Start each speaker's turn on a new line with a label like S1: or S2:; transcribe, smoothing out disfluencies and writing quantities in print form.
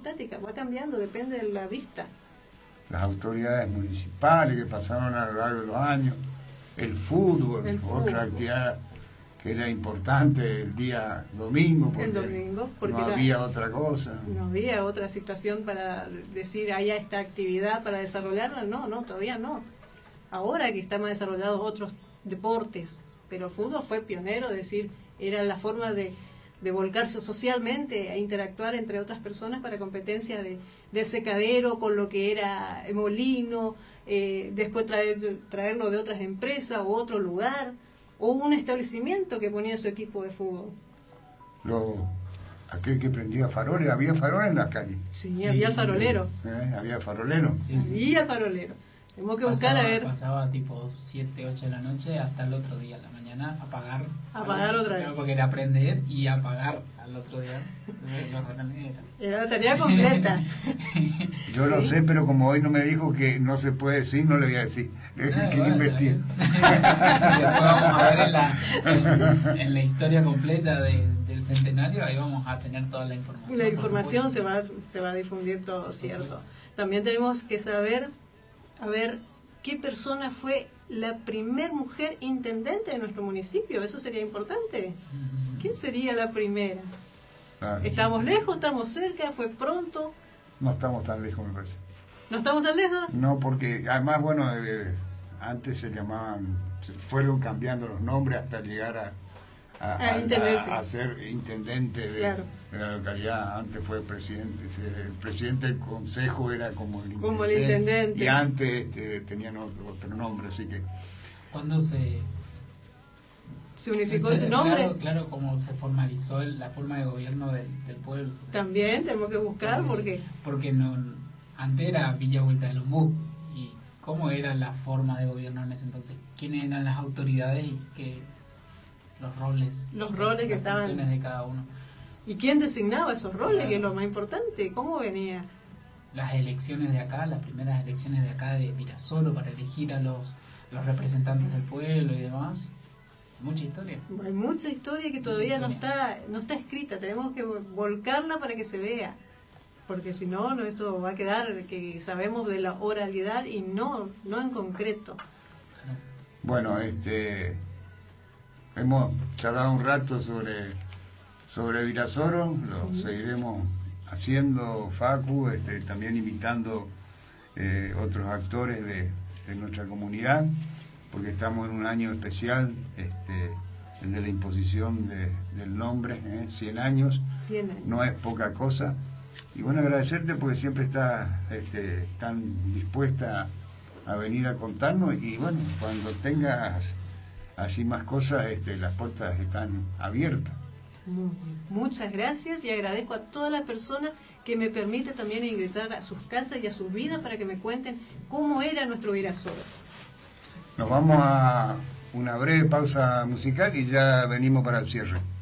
S1: estática, va cambiando, depende de la vista.
S2: Las autoridades municipales que pasaron a lo largo de los años, el fútbol, otra actividad que era importante el día domingo, porque no había otra cosa.
S1: No había otra situación para decir, haya esta actividad para desarrollarla, no, todavía no. Ahora que están más desarrollados otros deportes, pero el fútbol fue pionero, es decir, era la forma de volcarse socialmente, a interactuar entre otras personas para competencia del secadero con lo que era el molino, después traerlo de otras empresas o otro lugar, o un establecimiento que ponía su equipo de fútbol.
S2: Aquel que prendía faroles, ¿había faroles en las calles?
S1: Sí, había farolero.
S2: ¿Había farolero?
S1: Sí, había farolero. Tenemos que buscar a ver.
S3: Pasaba tipo 7, 8 de la noche hasta el otro día, a la mañana, apagar
S1: otra vez.
S3: Porque era prender y apagar al otro día.
S1: Era la tarea completa.
S2: Yo lo sé, pero como hoy no me dijo que no se puede decir, no le voy a decir. Que investir.
S3: Después vamos a ver en la historia completa del centenario, ahí vamos a tener toda la información.
S1: La información se va a difundir todo, ¿cierto? También tenemos que saber, a ver, qué persona fue la primer mujer intendente de nuestro municipio. Eso sería importante. ¿Quién sería la primera? ¿Estamos lejos? ¿Estamos cerca? ¿Fue pronto?
S2: No estamos tan lejos, me parece.
S1: ¿No estamos tan lejos?
S2: No, porque además, bueno, antes se fueron cambiando los nombres hasta llegar a ser intendente de la localidad. Antes fue presidente, el presidente del consejo era como el intendente. Y antes tenían otro nombre, así que...
S3: ¿Cuándo se
S1: unificó ese nombre?
S3: Claro, como se formalizó la forma de gobierno del pueblo.
S1: También tenemos que buscar
S3: porque no, antes era Villa Vuelta de Lombú. ¿Y cómo era la forma de gobierno en ese entonces? ¿Quiénes eran las autoridades y los roles
S1: que estaban
S3: de cada uno?
S1: ¿Y quién designaba esos roles? Que es lo más importante. ¿Cómo venía?
S3: Las elecciones de acá, las primeras elecciones de acá de Virasoro para elegir a los representantes del pueblo y demás. Mucha historia.
S1: Hay mucha historia que todavía no está escrita. Tenemos que volcarla para que se vea. Porque si no, esto va a quedar que sabemos de la oralidad y no en concreto.
S2: Bueno, hemos charlado un rato sobre Virasoro, lo seguiremos haciendo, Facu, también invitando otros actores de nuestra comunidad, porque estamos en un año especial, el de la imposición del nombre, 100 años, no es poca cosa. Y bueno, agradecerte porque siempre estás tan dispuesta a venir a contarnos, y bueno, cuando tengas así más cosas, las puertas están abiertas.
S1: Muchas gracias, y agradezco a todas las personas que me permiten también ingresar a sus casas y a sus vidas para que me cuenten cómo era nuestro Virasoro.
S2: Nos vamos a una breve pausa musical y ya venimos para el cierre.